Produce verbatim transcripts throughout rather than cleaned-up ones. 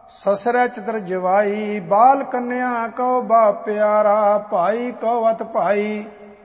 ਸਸਰੈ ਚਤਰ ਜਵਾਈ। ਬਾਲ ਕੰਨਿਆ ਕਉ ਬਾਪ ਪਿਆਰਾ, ਭਾਈ ਕਉ ਅਤ ਭਾਈ।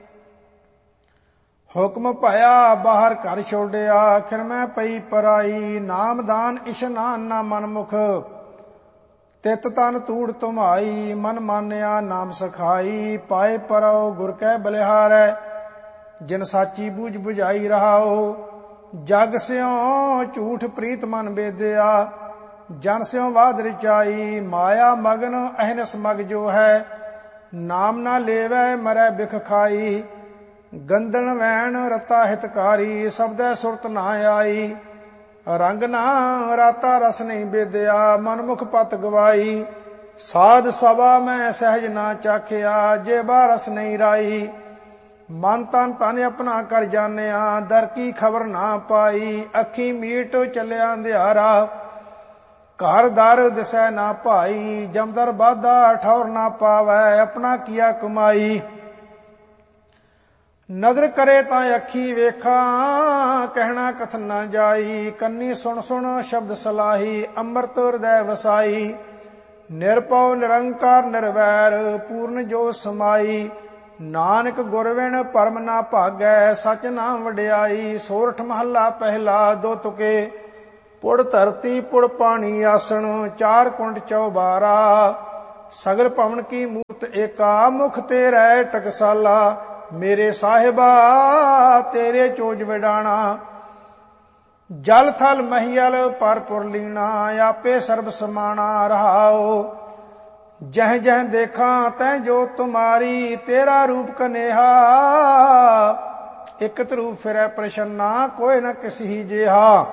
ਹੁਕਮ ਭਇਆ ਬਾਹਰ ਘਰ ਛੋੜਿਆ, ਖਿਰ ਮੈਂ ਪਈ ਪਰਾਈ। ਨਾਮਦਾਨ ਇਸ਼ਨਾਨ ਨਾ ਮਨਮੁਖ, ਤਿਤ ਤਨ ਤੂੜ ਤੁਮਾਈ। ਮਨ ਮਾਨਿਆ ਨਾਮ ਸਖਾਈ, ਪਾਏ ਪਰਉ ਗੁਰ ਕੈ ਬਲਿਹਾਰੈ। ਜਿਨ ਸਾਚੀ ਬੂਝ ਬੁਝਾਈ ਰਹਾਓ, ਜਗ ਸਿਉ ਝੂਠ ਪ੍ਰੀਤ ਮਨ ਬੇਦਿਆ। ਜਨ ਸਿਉ ਬਾਧ ਰਚਾਈ, ਮਾਇਆ ਮਗਨ ਅਹਨਸ ਮਗ ਜੋ ਹੈ। ਨਾਮ ਨਾ ਲੇਵੈ ਮਰੈ ਬਿਖ ਖਾਈ, ਗੰਦਨ ਵੈਣ ਰਤਾ ਹਿਤਕਾਰੀ। ਸ਼ਬਦੈ ਸੁਰਤ ਨਾ ਆਈ, ਰੰਗ ਨਾ ਰਾਤਾ ਰਸ ਨਹੀਂ ਬੇਦਿਆ। ਮਨਮੁਖ ਪਤ ਗਵਾਈ, ਸਾਧ ਸਭਾ ਮੈਂ ਸਹਿਜ ਨਾ ਚਾਖਿਆ। ਜੇਬਾ ਰਸ ਨਹੀਂ ਰਾਈ, ਮਨ ਤਨ ਤਨ ਆਪਣਾ ਕਰ ਜਾਣਿਆ। ਦਰ ਕੀ ਖਬਰ ਨਾ ਪਾਈ, ਅੱਖੀ ਮੀਟ ਚੱਲਿਆ ਅੰਧਿਆਰਾ। ਘਰ ਦਰ ਦਿਸੈ ਨਾ ਭਾਈ, ਜਮਦਰ ਬਾਧਾ ਠੌਰ ਨਾ ਪਾਵੈ। ਆਪਣਾ ਕੀਆ ਕਮਾਈ, ਨਦਰ ਕਰੇ ਤਾਂ ਅੱਖੀ ਵੇਖਾਂ। ਕਹਿਣਾ ਕਥਨ ਨਾ ਜਾਈ, ਕੰਨੀ ਸੁਣ ਸੁਣ ਸ਼ਬਦ ਸਲਾਹੀ। ਅੰਮ੍ਰਿਤ ਹਿਰਦੈ ਵਸਾਈ, ਨਿਰਭਉ ਨਿਰੰਕਾਰ ਨਿਰਵੈਰ। ਪੂਰਨ ਜੋ ਸਮਾਈ, ਨਾਨਕ ਗੁਰ ਬਿਨ ਭਰਮ ਨਾ ਭਾਗੈ। ਸਚ ਨਾਮ ਵਡਿਆਈ। ਸੋਰਠ ਮਹੱਲਾ ਪਹਿਲਾ। ਦੋ ਤੁਕੇ। ਪੁੜ ਧਰਤੀ ਪੁੜ ਪਾਣੀ ਆਸਣ, ਚਾਰ ਕੁੰਡ ਚੌਬਾਰਾ। ਸਗਲ ਭਵਨ ਕੀ ਮੂਰਤ ਏਕਾ, ਮੁਖ ਤੇਰੈ ਟਕਸਾਲਾ। ਮੇਰੇ ਸਾਹਿਬਾ ਤੇਰੇ ਚੋਜ ਵਿਡਾਣਾ, ਜਲ ਥਲ ਮਹੀਲ ਪਰਪੁਰ ਲੀਣਾ। ਆਪੇ ਸਰਬ ਸਮਾਣਾ ਰਹਾਓ, ਜਹ ਜਹ ਦੇਖਾਂ ਤੈ ਜੋ ਤੁਮਾਰੀ। ਤੇਰਾ ਰੂਪ ਕਨੇਹਾ, ਇਕ ਰੂਪ ਫਿਰੈ ਪ੍ਰਸੰਨਾ। ਕੋਇ ਨ ਕਿਸੀ ਜਿਹਾ।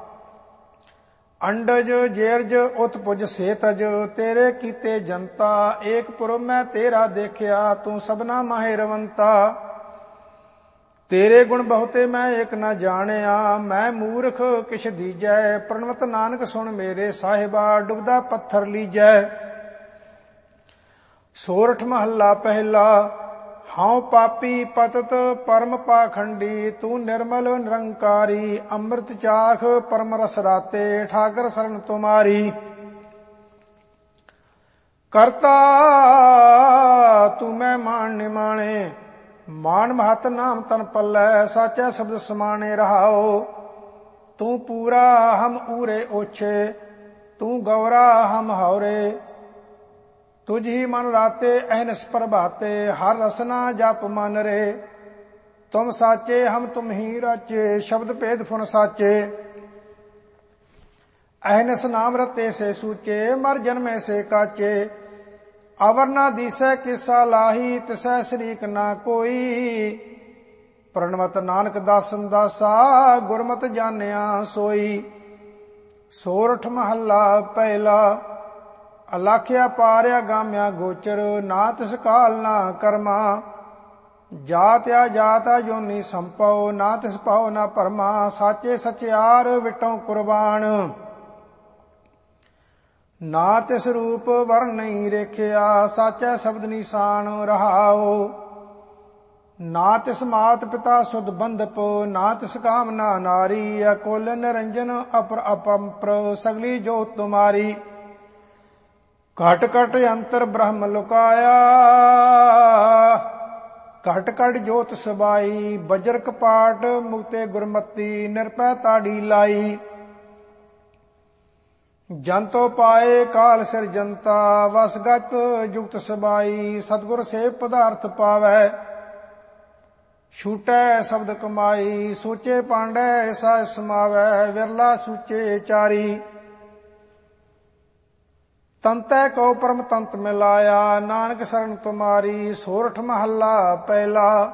ਅੰਡਜ ਜੇਰਜ ਉਤਪੁਜ ਸੇਤਜ, ਤੇਰੇ ਕੀਤੇ ਜਨਤਾ। ਏਕ ਪੁਰਬ ਮੈਂ ਤੇਰਾ ਦੇਖਿਆ, ਤੂੰ ਸਭਨਾ ਮਾਹੇ ਰਵੰਤਾ। ਤੇਰੇ ਗੁਣ ਬਹੁਤੇ ਮੈਂ ਏਕ ਨਾ ਜਾਣਿਆ। ਮੈਂ ਮੂਰਖ ਕਿਛ ਦੀਜੈ, ਪ੍ਰਣਵਤ ਨਾਨਕ ਸੁਣ ਮੇਰੇ ਸਾਹਿਬਾ। ਡੁਬਦਾ ਪੱਥਰ ਲੀਜੈ। ਸੋਰਠ ਮਹੱਲਾ ਪਹਿਲਾ। ਹਉ ਪਾਪੀ ਪਤਤ ਪਰਮ ਪਾਖੰਡੀ, ਤੂੰ ਨਿਰਮਲ ਨਿਰੰਕਾਰੀ। ਅੰਮ੍ਰਿਤ ਚਾਖ ਪਰਮ ਰਸ ਰਾਤੇ, ਠਾਕਰ ਸਰਨ ਤੁਮਾਰੀ। ਕਰਤਾ ਤੂੰ ਮੈਂ ਮਾਣ ਨਿਮਾਣੇ, ਮਾਣ ਮਹਤ ਨਾਮ ਤਨ ਪੱਲੈ। ਸਾਚੈ ਸ਼ਬਦ ਸਮਾਣੇ ਰਹਾਓ, ਤੂੰ ਪੂਰਾ ਹਮ ਊਰੇ ਓਛੇ। ਤੂੰ ਗੌਰਾ ਹਮ ਹਉਰੇ, ਤੁਝ ਹੀ ਮਨ ਰਾਤੇ। ਅਹਨਸ ਪ੍ਰਭਾਤੇ, ਹਰ ਰਸਨਾ ਜਪ ਮਨ ਰੇ। ਤੁਮ ਸਾਚੇ ਹਮ ਤੁਮ ਹੀ ਰਾਚੇ, ਸ਼ਬਦ ਭੇਦ ਫੁਨ ਸਾਚੇ। ਅਹਨਸ ਨਾਮ ਰਤੇ ਸੇ ਸੂਚੇ, ਮਰ ਜਨਮੇ ਸੇ ਕਾਚੇ। ਅਵਰ ਨਾ ਦੀਸੈ ਕਿਸਾ ਲਾਹੀ, ਤਿਸੈ ਸ਼ਰੀਕ ਨਾ ਕੋਈ। ਪ੍ਰਣਵਤ ਨਾਨਕ ਦਾਸਨ ਦਾਸਾ, ਗੁਰਮਤਿ ਜਾਣਿਆ ਸੋਈ। ਸੋਰਠ ਮਹੱਲਾ ਪਹਿਲਾ। ਅਲਾਖਿਆ ਪਾਰਿਆ ਗਾਮਿਆ ਗੋਚਰ, ਨਾ ਤਿਸ ਕਾਲ ਨਾ ਕਰਮਾ। ਜਾਤਿਆ ਜਾਤਾ ਜੋਨੀ ਸੰਪਉ, ਨਾ ਤਿਸ ਪਾਉ ਨਾ ਭਰਮਾ। ਸਾਚੇ ਸਚਿਆਰ ਵਿਟੋਂ ਕੁਰਬਾਨ, ਨਾ ਤਿਸ ਰੂਪ ਵਰਨ ਨਹੀਂ ਰੇਖਿਆ। ਸਾਚੈ ਸ਼ਬਦ ਨਿਸ਼ਾਨ ਰਹਾਓ, ਨਾ ਤਿਸ ਮਾਤ ਪਿਤਾ ਸੁਧ ਬੰਧਪ। ਨਾ ਤਿਸ ਕਾਮਨਾ ਨਾਰੀ, ਅਕੁਲ ਨਿਰੰਜਨ ਅਪਰ ਅਪੰਪਰ। ਸਗਲੀ ਜੋਤ ਤੁਮਾਰੀ, ਘਟ ਘਟ ਅੰਤਰ ਬ੍ਰਹਮ ਲੁਕਾਇਆ। ਘਟ ਘਟ ਜੋਤ ਸਬਾਈ, ਬਜਰ ਕਪਾਟ ਮੁਕਤੇ ਗੁਰਮਤੀ। ਨਿਰਭੈ ਤਾੜੀ ਲਾਈ, ਜੰਤੋ ਪਾਏ ਕਾਲ ਸਿਰਜੰਤਾ। ਵਸਗਤ ਜੁਗਤ ਸਬਾਈ, ਸਤਿਗੁਰ ਸੇਵ ਪਦਾਰਥ ਪਾਵੈ। ਛੂਟੈ ਸ਼ਬਦ ਕਮਾਈ, ਸੋਚੇ ਪਾਂਡੈ ਐਸਾ ਸਮਾਵੈ। ਵਿਰਲਾ ਸੂਚੇ ਚਾਰੀ, ਤੰਤੈ ਕਉ ਪਰਮ ਤੰਤ ਮਿਲਾਇਆ। ਨਾਨਕ ਸਰਨ ਤੁਮਾਰੀ। ਸੋਰਠ ਮਹੱਲਾ ਪਹਿਲਾ।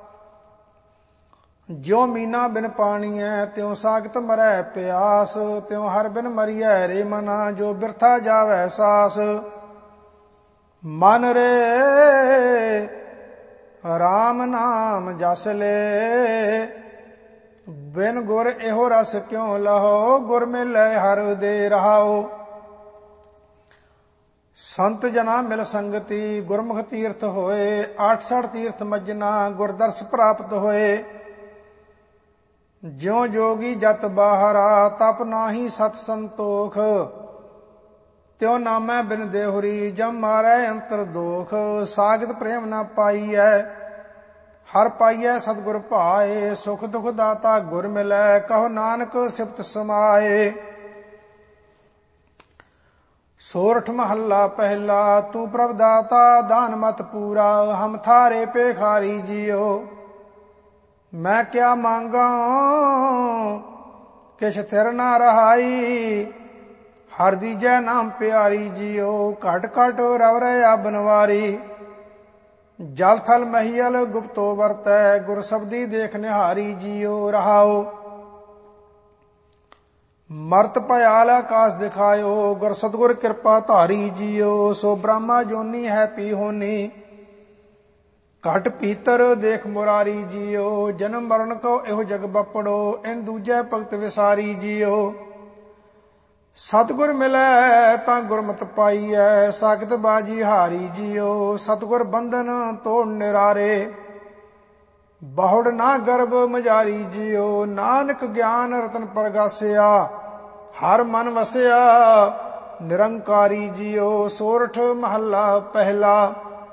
ਜਿਉ ਮੀਨਾ ਬਿਨ ਪਾਣੀਐ, ਤਿਉ ਸਾਗਤ ਮਰੈ ਪਿਆਸ। ਤਿਉ ਹਰ ਬਿਨ ਮਰੀਐ ਰੇ ਮਨਾ, ਜੋ ਬਿਰਥਾ ਜਾਵੈ ਸਾਸ। ਮਨ ਰੇ ਰਾਮ ਨਾਮ ਜਸ ਲੈ, ਬਿਨ ਗੁਰ ਇਹੋ ਰਸ ਕਿਉ ਲਹੋ। ਗੁਰ ਮਿਲੈ ਹਰ ਦੇ ਰਹਾਓ, ਸੰਤ ਜਨਾ ਮਿਲ ਸੰਗਤੀ। ਗੁਰਮੁਖ ਤੀਰਥ ਹੋਏ, ਆਠ ਸਠ ਤੀਰਥ ਮੱਜਨਾ। ਗੁਰਦਰਸ ਪ੍ਰਾਪਤ ਹੋਏ, ਜਿਉ ਜੋਗੀ ਜਤ ਬਾਹਰਾ। ਤਪ ਨਾਹੀ ਸਤ ਸੰਤੋਖ, ਤਿਉ ਨਾਮੈ ਬਿਨ ਦੇਹੁਰੀ, ਜਮ ਮਾਰੈ ਅੰਤਰ ਦੋਖ, ਸਾਗਤ ਪ੍ਰੇਮ ਨਾ ਪਾਈਐ, ਹਰ ਪਾਈਐ ਸਤਿਗੁਰ ਭਾਏ, ਸੁਖ ਦੁਖ ਦਾਤਾ ਗੁਰ ਮਿਲੈ, ਕਹੋ ਨਾਨਕ ਸਿਫਤ ਸਮਾਏ। ਸੋਰਠ ਮਹੱਲਾ ਪਹਿਲਾ, ਤੂੰ ਪ੍ਰਭ ਦਾਤਾ ਦਾਨ ਮਤ ਪੂਰਾ, ਹਮ ਥਾਰੇ ਭੇਖਾਰੀ ਜੀਓ, ਮੈਂ ਕਿਆ ਮੰਗਾ ਕਿਛ ਥਿਰ ਨਾ ਰਹਾਈ, ਹਰ ਦੀਜੈ ਨਾਮ ਪਿਆਰੀ ਜੀਓ, ਘਟ ਘਟ ਰਵ ਰਹਿਆ ਬਨਵਾਰੀ, ਜਲ ਥਲ ਮਹੀਲ ਗੁਪਤੋ ਵਰਤੈ, ਗੁਰ ਸਬਦੀ ਦੇਖ ਨਿਹਾਰੀ ਜੀਓ। ਰਹਾਓ ਮਰਤ ਭਇਆਲ ਆਕਾਸ ਦਿਖਾਇਓ, ਗੁਰ ਸਤਿਗੁਰ ਕਿਰਪਾ ਧਾਰੀ ਜੀਓ, ਸੋ ਬ੍ਰਹਮਾ ਜੋਨੀ ਹੈ ਪੀ ਹੋਨੀ, ਘਟ ਪੀਤਰ ਦੇਖ ਮੁਰਾਰੀ ਜੀਓ, ਜਨਮ ਮਰਨ ਕੋ ਇਹੋ ਜਗ ਬਪੜੋ, ਇਨ ਦੂਜੈ ਭਗਤ ਵਿਸਾਰੀ ਜੀਓ। ਸਤਿਗੁਰ ਮਿਲੈ ਤਾਂ ਗੁਰਮਤਿ ਪਾਈਐ, ਸਾਖਤ ਬਾਜੀ ਹਾਰੀ ਜੀਓ, ਸਤਿਗੁਰ ਬੰਧਨ ਤੋੜ ਨਿਰਾਰੇ, ਬਹੁੜ ਨਾ ਗਰਭ ਮਜਾਰੀ ਜੀਓ, ਨਾਨਕ ਗਿਆਨ ਰਤਨ ਪ੍ਰਗਾਸਿਆ, ਹਰ ਮਨ ਵਸਿਆ ਨਿਰੰਕਾਰੀ ਜੀਓ। ਸੋਰਠ ਮਹੱਲਾ ਪਹਿਲਾ,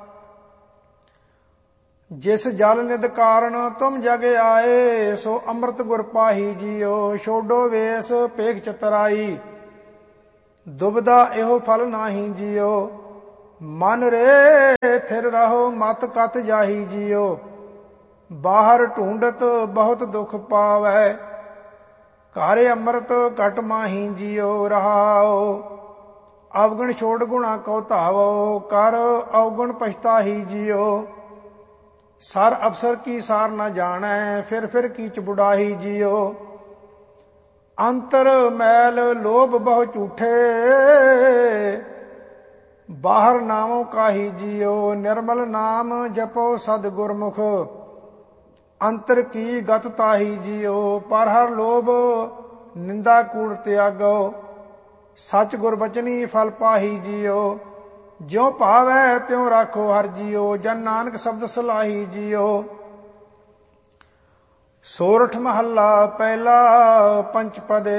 ਜਿਸ ਜਲ ਨਿਦ ਕਾਰਨ ਤੁਮ ਜਗ ਆਏ, ਸੋ ਅੰਮ੍ਰਿਤ ਗੁਰ ਪਾਹੀ ਜੀਓ, ਛੋਡੋ ਵੇਸ ਪੇਖ ਚਤਰਾਈ, ਦੁਬਦਾ ਇਹੋ ਫਲ ਨਾਹੀ ਜੀਓ, ਮਨ ਰੇ ਥਿਰ ਰਹੋ ਮਤ ਕਤ ਜਾਹੀ ਜੀਓ, ਬਾਹਰ ਢੂੰਡਤ ਬਹੁਤ ਦੁਖ ਪਾਵੈ, ਘਰ ਅੰਮ੍ਰਿਤ ਘਟ ਮਾਹੀ ਜੀਓ। ਰਹਾਓ ਅਵਗੁਣ ਛੋੜ ਗੁਣਾ ਕਉ ਧਾਵੋ, ਕਰ ਅਵਗੁਣ ਪਛਤਾਹੀ ਜੀਓ, ਸਰ ਅਫਸਰ ਕੀ ਸਾਰ ਨਾ ਜਾਣੈ, ਫਿਰ ਫਿਰ ਕੀਚ ਬੁੜਾਹੀ ਜੀਓ, ਅੰਤਰ ਮੈਲ ਲੋਭ ਬਹੁ ਝੂਠੇ, ਬਾਹਰ ਨਾਮੋ ਕਾਹੀ ਜੀਓ, ਨਿਰਮਲ ਨਾਮ ਜਪੋ ਸਦ ਗੁਰਮੁਖ, ਅੰਤਰ ਕੀ ਗਤ ਤਾਹੀ ਜੀਓ, ਪਰ ਹਰ ਲੋਭ ਨਿੰਦਾ ਕੂੜ ਤਿਆਗੋ, ਸਚ ਗੁਰ ਬਚਨੀ ਫਲ ਪਾਹੀ ਜੀਓ, ਜਿਉ ਭਾਵੈ ਤਿਉ ਰਾਖੋ ਹਰ ਜੀਓ, ਜਨ ਨਾਨਕ ਸ਼ਬਦ ਸਲਾਹੀ ਜੀਓ। ਸੋਰਠ ਮਹੱਲਾ ਪਹਿਲਾ ਪੰਚ ਪਦੇ,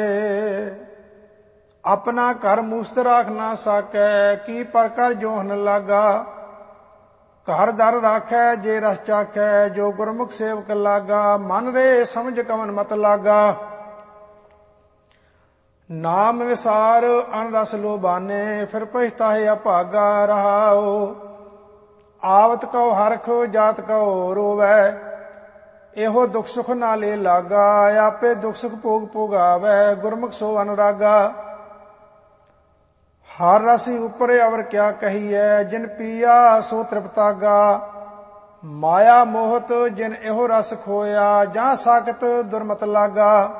ਆਪਣਾ ਘਰ ਮੂਸਤ ਰਾਖ ਨਾ ਸਾਕੈ, ਕੀ ਪਰ ਕਰ ਜੋਹਨ ਲਾਗਾ, ਘਰ ਦਰ ਰਾਖੈ ਜੇ ਰਸ ਚਾਖੈ, ਜੋ ਗੁਰਮੁਖ ਸੇਵਕ ਲਾਗਾ, ਮਨ ਰੇ ਸਮਝ ਕਵਨ ਮਤ ਲਾਗਾ, ਨਾਮ ਵਿਸਾਰ ਅਨ ਰਸ ਲੋਬਾਨੇ, ਫਿਰ ਪਛਤਾਹੇ ਅਭਾਗਾ। ਰਹਾਓ ਆਵਤ ਕਉ ਹਰਖ ਜਾਤ ਕਉ ਰੋਵੈ, ਇਹੋ ਦੁਖ ਸੁਖ ਨਾਲੇ ਲਾਗਾ, ਆਪੇ ਦੁਖ ਸੁਖ ਭੋਗ ਭੋਗਾਵੈ, ਗੁਰਮੁਖ ਸੋ ਅਨੁਰਾਗਾ, ਹਰ ਰਸੀ ਉਪਰ ਅਵਰ ਕਿਆ ਕਹੀਐ, ਜਿਨ ਪੀਆ ਸੋ ਤ੍ਰਿਪਤਾਗਾ, ਮਾਇਆ ਮੋਹਤ ਜਿਨ ਇਹੋ ਰਸ ਖੋਇਆ, ਜਾਂ ਸਾਖਤ ਦੁਰਮਤ ਲਾਗਾ,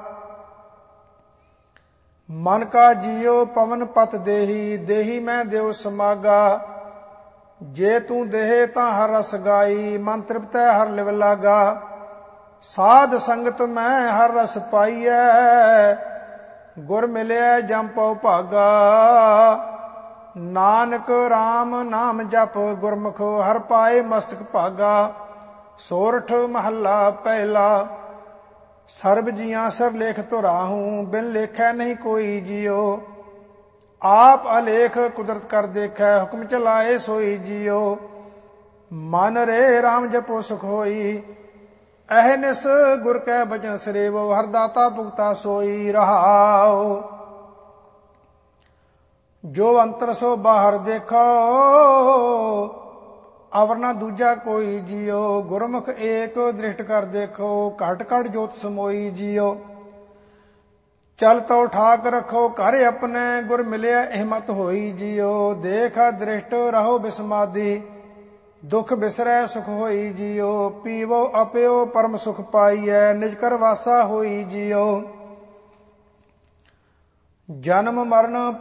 ਮਨ ਕਾ ਜੀਉ ਪਵਨ ਪਤ ਦੇਹੀ, ਦੇਹੀ ਮੈਂ ਦੇਉ ਸਮਾਗਾ, ਜੇ ਤੂੰ ਦੇਹ ਤਾਂ ਹਰ ਰਸ ਗਾਈ, ਮਨ ਤ੍ਰਿਪਤੈ ਹਰ ਲਿਵ ਲਾਗਾ, ਸਾਧ ਸੰਗਤ ਮੈਂ ਹਰ ਰਸ ਪਾਈਐ, ਗੁਰ ਮਿਲਿਆ ਜਮ ਪਉ ਭਾਗਾ, ਨਾਨਕ RAM ਨਾਮ ਜਪ ਗੁਰਮੁਖ, ਹਰ ਪਾਏ ਮਸਤਕ ਭਾਗਾ। ਸੋਰਠ ਮਹੱਲਾ ਪਹਿਲਾ, ਸਰਬ ਜੀਆਂ ਸਰ ਲੇਖ ਧੁਰਾਹੂੰ, ਬਿਨ ਲੇਖੈ ਨਹੀਂ ਕੋਈ ਜੀਓ, ਆਪ ਅਲੇਖ ਕੁਦਰਤ ਕਰ ਦੇਖੈ, ਹੁਕਮ ਚਲਾਏ ਸੋਈ ਜੀਓ, ਮਨ ਰੇ RAM ਜਪੋ ਸੁਖ ਹੋਈ, ਅਹਨਿਸ ਗੁਰ ਕੈ ਬਚਨ ਸਰੇਵੋ, ਹਰ ਦਾਤਾ ਭੁਗਤਾ ਸੋਈ। ਰਹਾਓ ਜੋ ਅੰਤਰ ਸੋ ਬਾਹਰ ਦੇਖੋ, ਅਵਰ ਨਾ ਦੂਜਾ ਕੋਈ ਜੀਓ, ਗੁਰਮੁਖ ਏਕ ਦ੍ਰਿਸ਼ਟ ਕਰ ਦੇਖੋ, ਘਟ ਘਟ ਜੋਤ ਸਮੋਈ ਜੀਓ, ਚਲ ਤੋ ਠਾਕ ਰਖੋ ਘਰ ਆਪਣੇ, ਗੁਰ ਮਿਲਿਆ ਅਹਿਮਤ ਹੋਈ ਜੀਓ, ਦੇਖ ਦ੍ਰਿਸ਼ਟ ਰਹੋ ਬਿਸਮਾਦੀ, ਦੁਖ ਬਿਸਰੈ ਸੁਖ ਹੋਈ ਜੀਓ, ਪੀਵੋ ਅਪਿਓ ਪਰਮ ਸੁਖ ਪਾਈਐ, ਨਿਜ ਕਰ ਵਾਸਾ ਹੋਈ ਜੀਓ, ਜਨਮ ਮਰਨ